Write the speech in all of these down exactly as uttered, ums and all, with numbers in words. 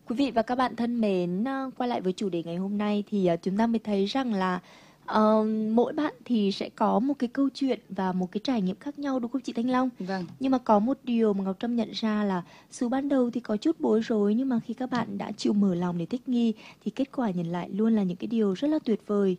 Quý vị và các bạn thân mến, ờ, quay lại với chủ đề ngày hôm nay thì ờ, chúng ta mới thấy rằng là ờ, mỗi bạn thì sẽ có một cái câu chuyện và một cái trải nghiệm khác nhau, đúng không chị Thanh Long? Vâng, Nhưng mà có một điều mà Ngọc Trâm nhận ra là dù ban đầu thì có chút bối rối, nhưng mà khi các bạn đã chịu mở lòng để thích nghi thì kết quả nhận lại luôn là những cái điều rất là tuyệt vời.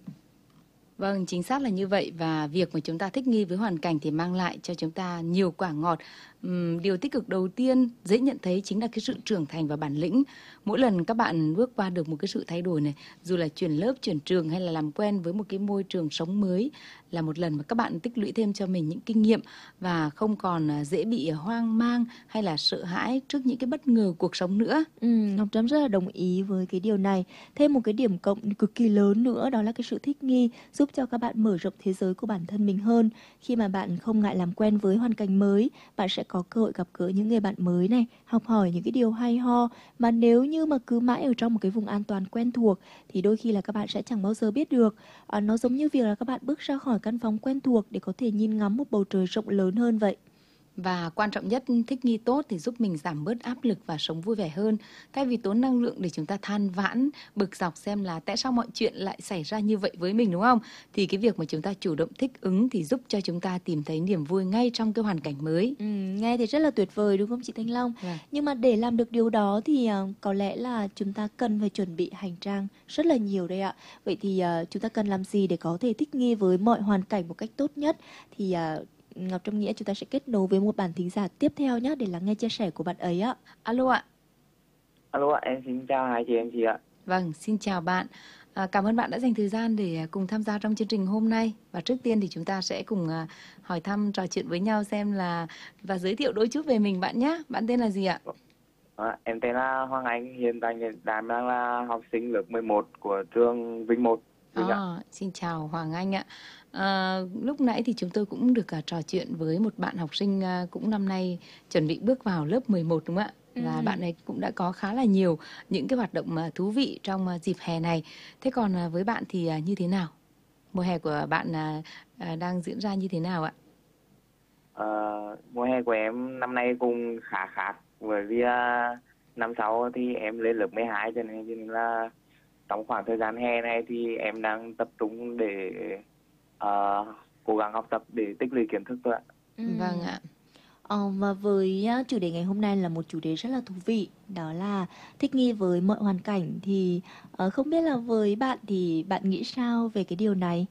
vâng, chính xác là như vậy và việc mà chúng ta thích nghi với hoàn cảnh thì mang lại cho chúng ta nhiều quả ngọt. Ừm, điều tích cực đầu tiên dễ nhận thấy chính là cái sự trưởng thành và bản lĩnh. Mỗi lần các bạn bước qua được một cái sự thay đổi này, dù là chuyển lớp, chuyển trường hay là làm quen với một cái môi trường sống mới là một lần mà các bạn tích lũy thêm cho mình những kinh nghiệm và không còn à, dễ bị hoang mang hay là sợ hãi trước những cái bất ngờ cuộc sống nữa. Ừ, Ngọc Trâm rất là đồng ý với cái điều này. Thêm một cái điểm cộng cực kỳ lớn nữa đó là cái sự thích nghi giúp cho các bạn mở rộng thế giới của bản thân mình hơn. Khi mà bạn không ngại làm quen với hoàn cảnh mới, bạn sẽ có cơ hội gặp gỡ những người bạn mới này, học hỏi những cái điều hay ho. Mà nếu như mà cứ mãi ở trong một cái vùng an toàn quen thuộc thì đôi khi là các bạn sẽ chẳng bao giờ biết được. À, nó giống như việc là các bạn bước ra khỏi căn phòng quen thuộc để có thể nhìn ngắm một bầu trời rộng lớn hơn vậy. Và quan trọng nhất, thích nghi tốt thì giúp mình giảm bớt áp lực và sống vui vẻ hơn. Thay vì tốn năng lượng để chúng ta than vãn, bực dọc xem là tại sao mọi chuyện lại xảy ra như vậy với mình, đúng không? Thì cái việc mà chúng ta chủ động thích ứng thì giúp cho chúng ta tìm thấy niềm vui ngay trong cái hoàn cảnh mới. Ừ, nghe thì rất là tuyệt vời đúng không chị Thanh Long? Vâng. Nhưng mà để làm được điều đó thì ờ, có lẽ là chúng ta cần phải chuẩn bị hành trang rất là nhiều đây ạ. Vậy thì ờ, chúng ta cần làm gì để có thể thích nghi với mọi hoàn cảnh một cách tốt nhất? Thì ờ, Ngọc Trâm nghĩ chúng ta sẽ kết nối với một bạn thính giả tiếp theo nhé để lắng nghe chia sẻ của bạn ấy ạ. Alo ạ. Alo ạ, em xin chào hai chị em chị ạ. Vâng, xin chào bạn. À, cảm ơn bạn đã dành thời gian để cùng tham gia trong chương trình hôm nay. Và trước tiên thì chúng ta sẽ cùng à, hỏi thăm trò chuyện với nhau xem là và giới thiệu đôi chút về mình bạn nhé. Bạn tên là gì ạ? À, em tên là Hoàng Anh, hiện tại hiện đang đang là học sinh lớp mười một của trường Vinh một. Vinh ạ. À, xin chào Hoàng Anh ạ. À, lúc nãy thì chúng tôi cũng được à, trò chuyện với một bạn học sinh à, cũng năm nay chuẩn bị bước vào lớp mười một đúng không ạ? Và Ừ. bạn ấy cũng đã có khá là nhiều những cái hoạt động mà thú vị trong à, dịp hè này. Thế còn à, với bạn thì à, như thế nào? Mùa hè của bạn à, à, đang diễn ra như thế nào ạ? Ờ, Mùa hè của em năm nay cũng khá khác, bởi vì à, năm sau thì em lên lớp mười hai, cho nên, cho nên là trong khoảng thời gian hè này thì em đang tập trung để ờ, cố gắng học tập để tích lũy kiến thức thôi ạ. Ừ. Vâng ạ. Ờ, và với á, chủ đề ngày hôm nay là một chủ đề rất là thú vị, đó là thích nghi với mọi hoàn cảnh thì ờ, không biết là với bạn thì bạn nghĩ sao về cái điều này?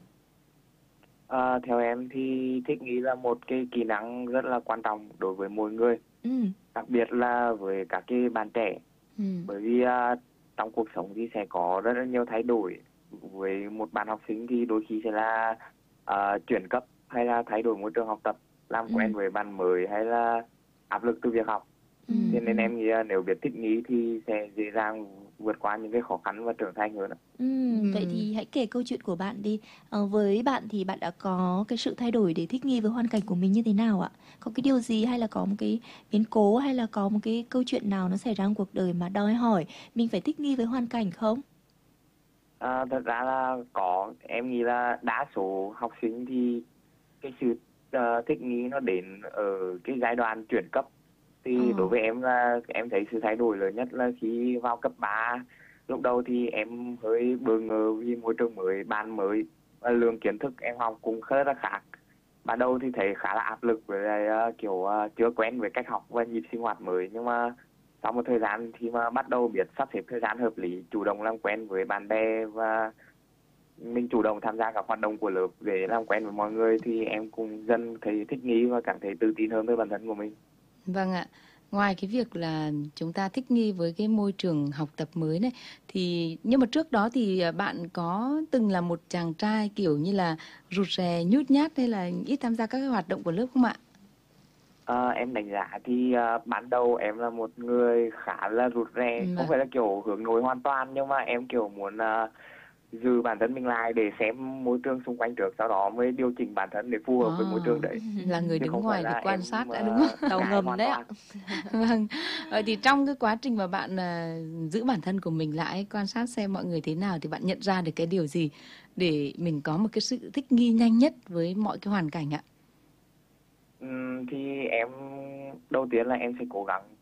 Ờ, Theo em thì thích nghi là một cái kỹ năng rất là quan trọng đối với mỗi người, Ừ. đặc biệt là với các cái bạn trẻ. Ừ. Bởi vì à, trong cuộc sống thì sẽ có rất là nhiều thay đổi. Với một bạn học sinh thì đôi khi sẽ là à, chuyển cấp hay là thay đổi môi trường học tập, làm Ừ. quen với bạn mới hay là áp lực từ việc học. Ừ. Cho nên Ừ. em nghĩ là nếu biết thích nghi thì sẽ dễ dàng vượt qua những cái khó khăn và trưởng thành hơn ạ. Ừ. Vậy Ừ. thì hãy kể câu chuyện của bạn đi. Ờ, với bạn thì bạn đã có cái sự thay đổi để thích nghi với hoàn cảnh của mình như thế nào ạ? Có cái điều gì hay là có một cái biến cố hay là có một cái câu chuyện nào nó xảy ra trong cuộc đời mà đòi hỏi mình phải thích nghi với hoàn cảnh không? À, thật ra là có, em nghĩ là đa số học sinh thì cái sự ờ, thích nghi nó đến ở cái giai đoạn chuyển cấp. Ờ. Thì đối với em là em thấy sự thay đổi lớn nhất là khi vào cấp ba. Lúc đầu thì em hơi bỡ ngỡ vì môi trường mới, bạn mới và lượng kiến thức em học cũng khá là khác. Ban đầu thì thấy khá là áp lực với lại ờ, kiểu ờ, chưa quen với cách học và nhịp sinh hoạt mới, nhưng mà sau một thời gian thì mà bắt đầu biết sắp xếp thời gian hợp lý, chủ động làm quen với bạn bè và mình chủ động tham gia các hoạt động của lớp để làm quen với mọi người, thì em cũng dần thấy thích nghi và cảm thấy tự tin hơn với bản thân của mình. Vâng ạ. Ngoài cái việc là chúng ta thích nghi với cái môi trường học tập mới này thì nhưng mà trước đó thì à, bạn có từng là một chàng trai kiểu như là rụt rè, nhút nhát hay là ít tham gia các cái hoạt động của lớp không ạ? Ờ, em đánh giá thì ờ, ban đầu em là một người khá là rụt rè, Ừ, không vâng. phải là kiểu hướng nội hoàn toàn, nhưng mà em kiểu muốn ờ, giữ bản thân mình lại để xem môi trường xung quanh trước, sau đó mới điều chỉnh bản thân để phù hợp với môi trường À, đấy, là người chứ đứng không phải ngoài để là quan sát em đã đúng không? ờ, Tàu ngại ngầm hoàn đấy ạ. toàn. Vâng. Vậy thì trong cái quá trình mà bạn à, giữ bản thân của mình lại, quan sát xem mọi người thế nào thì bạn nhận ra được cái điều gì để mình có một cái sự thích nghi nhanh nhất với mọi cái hoàn cảnh ạ? Ừm, thì em đầu tiên là em sẽ cố gắng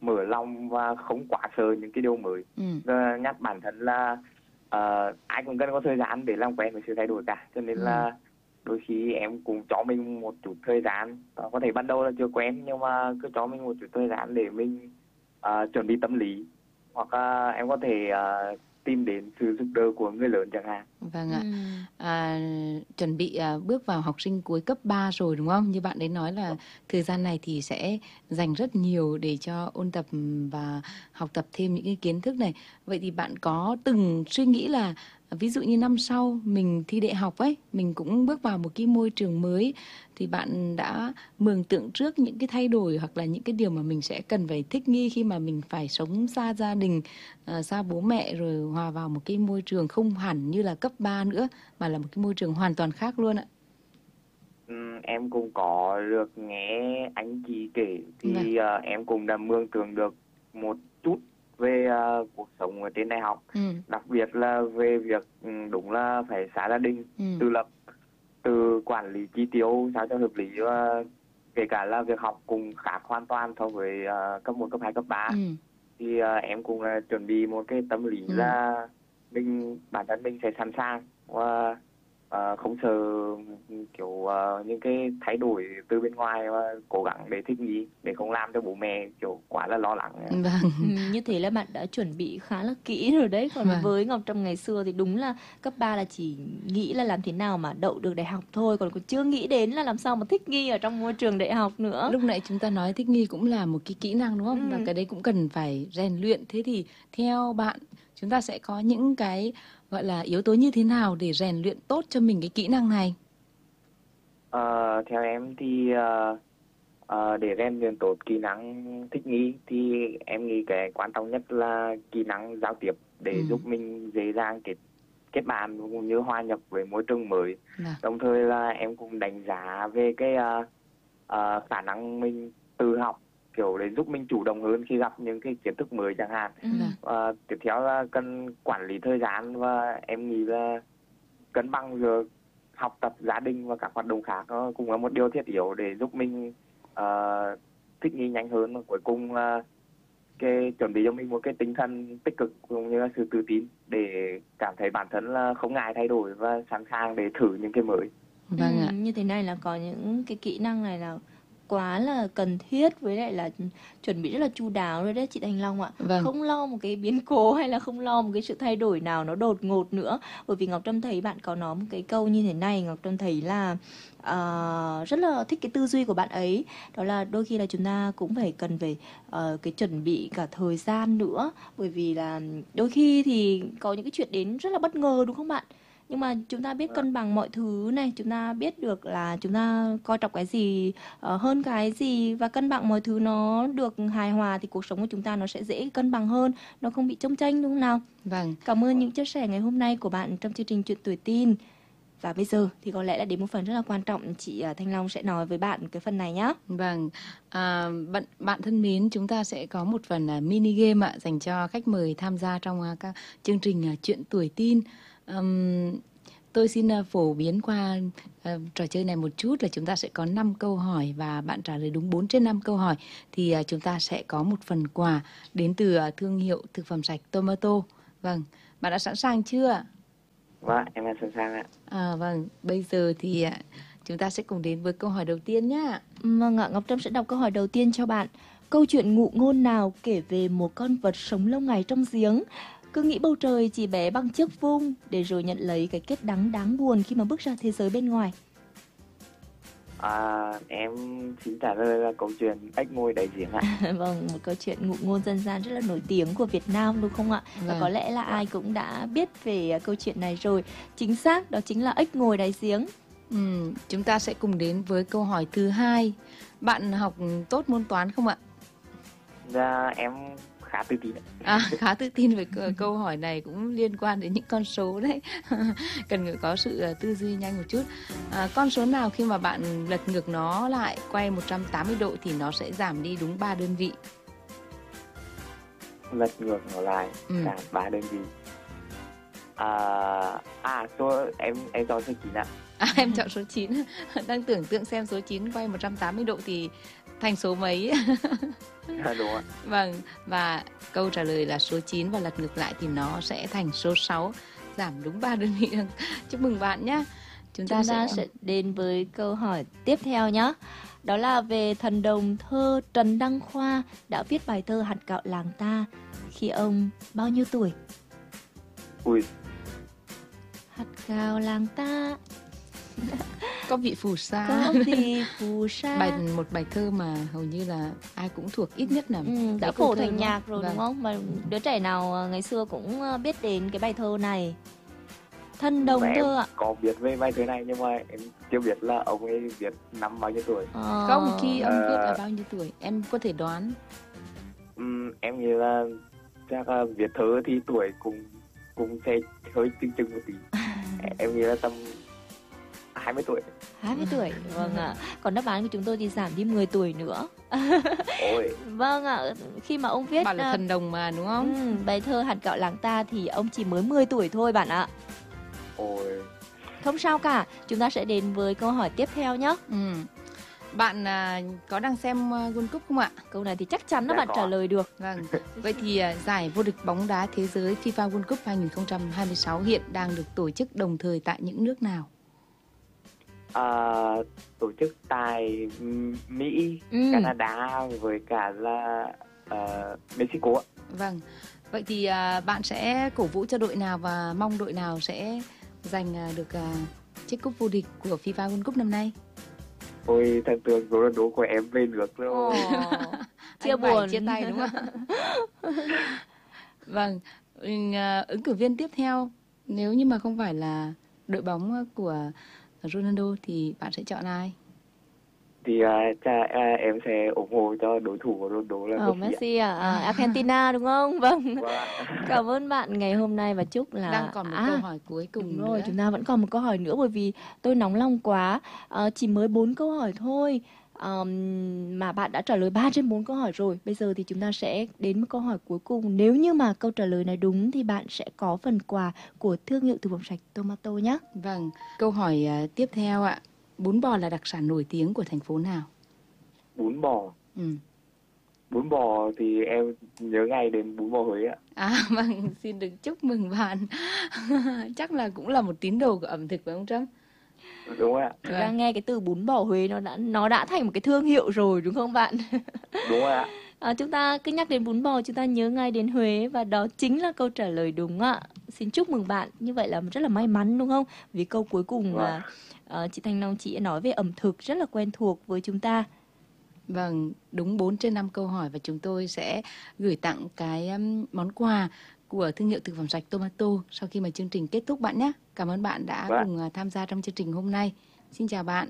mở lòng và không quá sợ những cái điều mới. Ừ. Và nhắc bản thân là uh, ai cũng cần có thời gian để làm quen với sự thay đổi cả, cho nên Ừ. là đôi khi em cũng cho mình một chút thời gian. Ờ, có thể ban đầu là chưa quen nhưng mà cứ cho mình một chút thời gian để mình uh, chuẩn bị tâm lý, hoặc uh, em có thể uh, tìm đến sự giúp đỡ của người lớn chẳng hạn. Vâng ạ. Ừ. À, chuẩn bị à, bước vào học sinh cuối cấp ba rồi đúng không? Như bạn ấy nói là thời gian này thì sẽ dành rất nhiều để cho ôn tập và học tập thêm những cái kiến thức này. Vậy thì bạn có từng suy nghĩ là ví dụ như năm sau mình thi đại học ấy, mình cũng bước vào một cái môi trường mới, thì bạn đã mường tượng trước những cái thay đổi hoặc là những cái điều mà mình sẽ cần phải thích nghi khi mà mình phải sống xa gia đình, à, xa bố mẹ, rồi hòa vào một cái môi trường không hẳn như là cấp ba nữa mà là một cái môi trường hoàn toàn khác luôn ạ? Ừm, em cũng có được nghe anh chị kể thì Vâng. ờ, em cũng đã mường tượng được một chút về ờ, cuộc sống ở trên đại học, Ừ. đặc biệt là về việc ừ, đúng là phải xa gia đình, Ừ. tự lập, từ quản lý chi tiêu sao cho hợp lý, và kể cả là việc học cũng khác hoàn toàn so với ờ, cấp một, cấp hai, cấp ba. Ừ. Thì ờ, em cũng là chuẩn bị một cái tâm lý Ừ. là mình bản thân mình sẽ sẵn sàng và ờ, không sợ kiểu ờ, những cái thay đổi từ bên ngoài, và cố gắng để thích nghi để không làm cho bố mẹ kiểu quá là lo lắng. Vâng. Ừ, như thế là bạn đã chuẩn bị khá là kỹ rồi đấy. Còn Vâng. với Ngọc Trâm ngày xưa thì đúng là cấp ba là chỉ nghĩ là làm thế nào mà đậu được đại học thôi, còn còn chưa nghĩ đến là làm sao mà thích nghi ở trong môi trường đại học nữa. Lúc nãy chúng ta nói thích nghi cũng là một cái kỹ năng đúng không? Ừ. Và cái đấy cũng cần phải rèn luyện. Thế thì theo bạn, chúng ta sẽ có những cái gọi là yếu tố như thế nào để rèn luyện tốt cho mình cái kỹ năng này? Ờ, theo em thì ờ, ờ, để rèn luyện tốt kỹ năng thích nghi thì em nghĩ cái quan trọng nhất là kỹ năng giao tiếp để Ừ. giúp mình dễ dàng kết kết bạn cũng như hòa nhập với môi trường mới. Vâng. Đồng thời là em cũng đánh giá về cái ờ, ờ, khả năng mình tự học, kiểu để giúp mình chủ động hơn khi gặp những cái kiến thức mới chẳng hạn. Ừ. Vâng. Ờ, tiếp theo là cần quản lý thời gian, và em nghĩ là cân bằng giữa học tập, gia đình và các hoạt động khác nó cũng là một điều thiết yếu để giúp mình ờ, thích nghi nhanh hơn, và cuối cùng là cái chuẩn bị cho mình một cái tinh thần tích cực cũng như là sự tự tin để cảm thấy bản thân là không ngại thay đổi và sẵn sàng để thử những cái mới. Vâng Ừ, ạ. như thế này là có những cái kỹ năng này là quá là cần thiết, với lại là chuẩn bị rất là chu đáo rồi đấy chị Thành Long ạ. Vâng. Không lo một cái biến cố hay là không lo một cái sự thay đổi nào nó đột ngột nữa. Bởi vì Ngọc Trâm thấy bạn có nói một cái câu như thế này, Ngọc Trâm thấy là uh, rất là thích cái tư duy của bạn ấy. Đó là đôi khi là chúng ta cũng phải cần phải uh, cái chuẩn bị cả thời gian nữa. Bởi vì là đôi khi thì có những cái chuyện đến rất là bất ngờ đúng không bạn? Nhưng mà chúng ta biết cân bằng mọi thứ này, chúng ta biết được là chúng ta coi trọng cái gì uh, hơn cái gì, và cân bằng mọi thứ nó được hài hòa thì cuộc sống của chúng ta nó sẽ dễ cân bằng hơn, nó không bị chông chênh đúng không nào? Vâng. Cảm ơn những chia sẻ ngày hôm nay của bạn trong chương trình Chuyện Tuổi Teen. Và bây giờ thì có lẽ là đến một phần rất là quan trọng, chị uh, Thanh Long sẽ nói với bạn cái phần này nhé. Vâng, à, bạn bạn thân mến, chúng ta sẽ có một phần uh, mini game ạ, dành cho khách mời tham gia trong uh, các chương trình uh, Chuyện Tuổi Teen. Um, tôi xin uh, phổ biến qua uh, trò chơi này một chút là chúng ta sẽ có năm câu hỏi và bạn trả lời đúng bốn trên năm câu hỏi thì uh, chúng ta sẽ có một phần quà đến từ uh, thương hiệu thực phẩm sạch Tomato. Vâng, bạn đã sẵn sàng chưa? Vâng, em đã sẵn sàng ạ. À, vâng, bây giờ thì uh, chúng ta sẽ cùng đến với câu hỏi đầu tiên nhé. Vâng ạ, Ngọc Trâm sẽ đọc câu hỏi đầu tiên cho bạn. Câu chuyện ngụ ngôn nào kể về một con vật sống lâu ngày trong giếng, cứ nghĩ bầu trời chỉ bé bằng chiếc vung, để rồi nhận lấy cái kết đắng đáng buồn khi mà bước ra thế giới bên ngoài? À, em xin trả lời là câu chuyện ếch ngồi đáy giếng ạ. Vâng, một câu chuyện ngụ ngôn dân gian rất là nổi tiếng của Việt Nam đúng không ạ? Và Vâng. có lẽ là ai cũng đã biết về câu chuyện này rồi. Chính xác, đó chính là ếch ngồi đáy giếng. Ừ, chúng ta sẽ cùng đến với câu hỏi thứ hai. Bạn học tốt môn toán không ạ? Dạ, em khá tự tin ạ. À, khá tự tin về câu, câu hỏi này, cũng liên quan đến những con số đấy. Cần phải có sự uh, tư duy nhanh một chút. À, con số nào khi mà bạn lật ngược nó lại, quay một trăm tám mươi độ thì nó sẽ giảm đi đúng ba đơn vị? Lật ngược nó lại Ừ. cả ba đơn vị. À, à tôi em em chọn số chín ạ. À, em chọn số chín. Đang tưởng tượng xem số chín quay một trăm tám mươi độ thì thành số mấy? Đúng ạ. Vâng, và câu trả lời là số chín và lật ngược lại thì nó sẽ thành số sáu, giảm đúng ba đơn vị. Chúc mừng bạn nhé. Chúng ta, Chúng ta sẽ... sẽ đến với câu hỏi tiếp theo nhé. Đó là về thần đồng thơ Trần Đăng Khoa đã viết bài thơ Hạt Gạo Làng Ta khi ông bao nhiêu tuổi? Ui, Hạt gạo làng ta có vị phù sa. có vị phù sa. Bài một bài thơ mà hầu như là ai cũng thuộc, ít nhất là Ừ, đã mấy câu phổ thơ thành đúng nhạc không? rồi Vâng. đúng không? Mà đứa trẻ nào ngày xưa cũng biết đến cái bài thơ này. Thần đồng mà em thơ ạ. có biết về bài thơ này nhưng mà em chưa biết là ông ấy viết năm bao nhiêu tuổi. Ờ, Không, khi ông Ờ. viết là bao nhiêu tuổi? Em có thể đoán. Ừm, em nghĩ là chắc là viết thơ thì tuổi cũng cũng sẽ hơi chừng chừng một tí. Em nghĩ là tầm hai mươi tuổi. hai mươi tuổi. Vâng ạ. Còn đáp án của chúng tôi thì giảm đi mười tuổi nữa. Ôi, Vâng ạ. Khi mà ông viết Bảo là à, thần đồng mà đúng không? ừ, bài thơ Hạt Gạo Làng Ta thì ông chỉ mới mười tuổi thôi bạn ạ. ôi. Không sao cả. Chúng ta sẽ đến với câu hỏi tiếp theo nhé. Ừ. Bạn à, có đang xem uh, World Cup không ạ? Câu này thì chắc chắn là Dạ bạn có trả ạ. lời được. Vâng. Vậy thì à, giải vô địch bóng đá thế giới FIFA World Cup hai không hai sáu hiện đang được tổ chức đồng thời tại những nước nào? À, tổ chức tại ừm, Mỹ, Ừ. Canada với cả là uh, Mexico ạ. Vâng. Vậy thì à, bạn sẽ cổ vũ cho đội nào và mong đội nào sẽ giành à, được à, chiếc cúp vô địch của FIFA World Cup năm nay? Ôi, thần tượng Ronaldo của em về nước rồi. Chia Anh Bảy buồn. chia tay đúng không? Vâng. Ừ, à, ứng cử viên tiếp theo, nếu như mà không phải là đội bóng của Ronaldo thì bạn sẽ chọn ai? Thì uh, cha, uh, em sẽ ủng hộ cho đối thủ của Ronaldo là Ờ, Messi ạ. Messi à? À, Argentina đúng không? Vâng. Vâng ạ. Cảm ơn bạn ngày hôm nay và chúc là Đang còn một à, câu hỏi cuối cùng đúng rồi, nữa. chúng ta vẫn còn một câu hỏi nữa bởi vì tôi nóng lòng quá. À, chỉ mới bốn câu hỏi thôi. Um, mà bạn đã trả lời ba trên bốn câu hỏi rồi. Bây giờ thì chúng ta sẽ đến một câu hỏi cuối cùng. Nếu như mà câu trả lời này đúng thì bạn sẽ có phần quà của thương hiệu thực phẩm sạch Tomato nhé. Vâng, câu hỏi à, tiếp theo ạ. Bún bò là đặc sản nổi tiếng của thành phố nào? Bún bò. Ừ. Bún bò thì em nhớ ngay đến bún bò Huế ạ. À vâng, xin được chúc mừng bạn. Chắc là cũng là một tín đồ của ẩm thực phải không Trâm? Đúng không ạ? Thực ra nghe cái từ bún bò Huế nó đã nó đã thành một cái thương hiệu rồi đúng không bạn? Đúng rồi ạ. À, chúng ta cứ nhắc đến bún bò chúng ta nhớ ngay đến Huế và đó chính là câu trả lời đúng ạ. Xin chúc mừng bạn. Như vậy là rất là may mắn đúng không? Vì câu cuối cùng mà uh, chị Thanh Long chị nói về ẩm thực rất là quen thuộc với chúng ta. Vâng, đúng bốn trên năm câu hỏi và chúng tôi sẽ gửi tặng cái um, món quà của thương hiệu thực phẩm sạch Tomato sau khi mà chương trình kết thúc bạn nhé. Cảm ơn bạn đã Vâng. cùng uh, tham gia trong chương trình hôm nay. Xin chào bạn.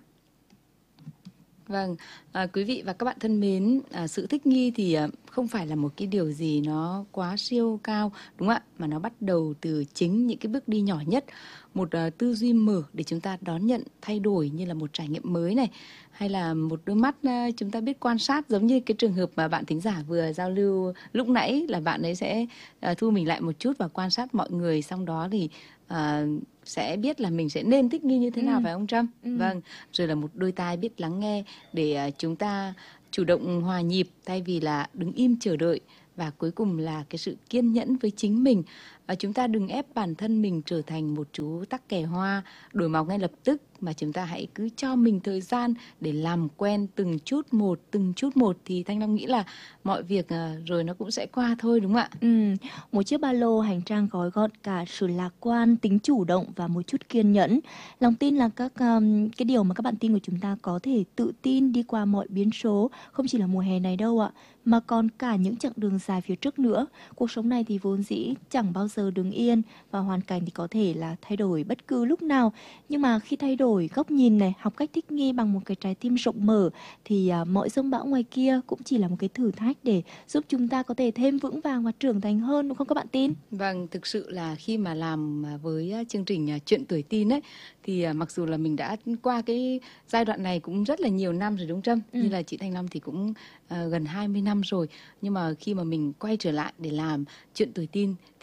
Vâng, à, quý vị và các bạn thân mến, à, sự thích nghi thì à, không phải là một cái điều gì nó quá siêu cao, đúng không ạ? Mà nó bắt đầu từ chính những cái bước đi nhỏ nhất, một à, tư duy mở để chúng ta đón nhận thay đổi như là một trải nghiệm mới này, hay là một đôi mắt à, chúng ta biết quan sát, giống như cái trường hợp mà bạn thính giả vừa giao lưu lúc nãy, là bạn ấy sẽ à, thu mình lại một chút và quan sát mọi người, xong đó thì à, sẽ biết là mình sẽ nên thích nghi như thế nào, Ừ. phải không Trâm? Ừ. Vâng, rồi là một đôi tai biết lắng nghe để à, chúng ta chủ động hòa nhịp thay vì là đứng im chờ đợi, và cuối cùng là cái sự kiên nhẫn với chính mình. À, chúng ta đừng ép bản thân mình trở thành một chú tắc kè hoa đổi màu ngay lập tức, mà chúng ta hãy cứ cho mình thời gian để làm quen từng chút một, từng chút một, thì Thanh Long nghĩ là mọi việc à, rồi nó cũng sẽ qua thôi, đúng không ạ? Ừ, một chiếc ba lô hành trang gói gọn cả sự lạc quan, tính chủ động và một chút kiên nhẫn. Lòng tin là các um, cái điều mà các bạn tin của chúng ta có thể tự tin đi qua mọi biến số, không chỉ là mùa hè này đâu ạ, mà còn cả những chặng đường dài phía trước nữa. Cuộc sống này thì vốn dĩ chẳng bao giờ đứng yên, và hoàn cảnh thì có thể là thay đổi bất cứ lúc nào. Nhưng mà khi thay đổi góc nhìn này, học cách thích nghi bằng một cái trái tim rộng mở, thì uh, mọi giông bão ngoài kia cũng chỉ là một cái thử thách để giúp chúng ta có thể thêm vững vàng và trưởng thành hơn, đúng không các bạn tin? Vâng, thực sự là khi mà làm với chương trình Chuyện Tuổi Tin ấy, thì mặc dù là mình đã qua cái giai đoạn này cũng rất là nhiều năm rồi, đúng không Trâm? Ừ. Như là chị Thanh Long thì cũng uh, gần hai mươi năm rồi. Nhưng mà khi mà mình quay trở lại để làm Chuyện Tuổi Tin thì mình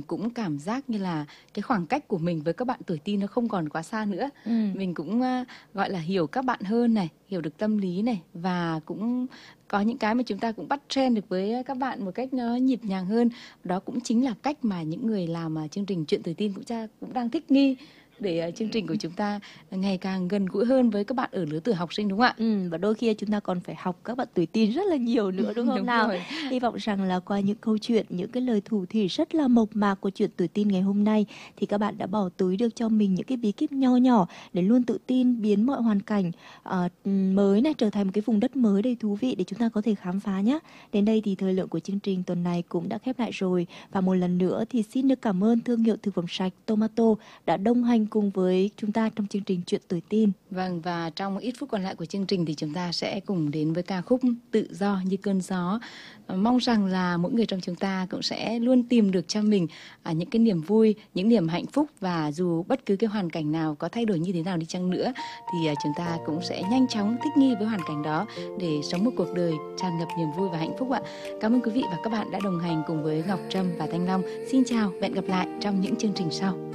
cũng cảm giác như là cái khoảng cách của mình với các bạn tuổi teen nó không còn quá xa nữa. Ừ. Mình cũng uh, gọi là hiểu các bạn hơn này, hiểu được tâm lý này, và cũng có những cái mà chúng ta cũng bắt trend được với các bạn một cách nó nhịp nhàng hơn. Đó cũng chính là cách mà những người làm uh, chương trình Chuyện Tuổi Teen cũng, cha, cũng đang thích nghi để uh, chương trình của chúng ta ngày càng gần gũi hơn với các bạn ở lứa tuổi học sinh, đúng không ạ? Ừ, và đôi khi chúng ta còn phải học các bạn tuổi teen rất là nhiều nữa, đúng không Đúng nào? rồi. Hy vọng rằng là qua những câu chuyện, những cái lời thủ thỉ rất là mộc mạc của Chuyện Tuổi Teen ngày hôm nay thì các bạn đã bỏ túi được cho mình những cái bí kíp nho nhỏ để luôn tự tin biến mọi hoàn cảnh uh, mới này trở thành một cái vùng đất mới đầy thú vị để chúng ta có thể khám phá nhé. Đến đây thì thời lượng của chương trình tuần này cũng đã khép lại rồi, và một lần nữa thì xin được cảm ơn thương hiệu thực phẩm sạch Tomato đã đồng hành cùng với chúng ta trong chương trình Chuyện Tuổi Teen. Vâng, và trong ít phút còn lại của chương trình thì chúng ta sẽ cùng đến với ca khúc Tự Do Như Cơn Gió. Mong rằng là mỗi người trong chúng ta cũng sẽ luôn tìm được cho mình à, những cái niềm vui, những niềm hạnh phúc, và dù bất cứ cái hoàn cảnh nào có thay đổi như thế nào đi chăng nữa thì à, chúng ta cũng sẽ nhanh chóng thích nghi với hoàn cảnh đó để sống một cuộc đời tràn ngập niềm vui và hạnh phúc ạ. Cảm ơn quý vị và các bạn đã đồng hành cùng với Ngọc Trâm và Thanh Long. Xin chào và hẹn gặp lại trong những chương trình sau.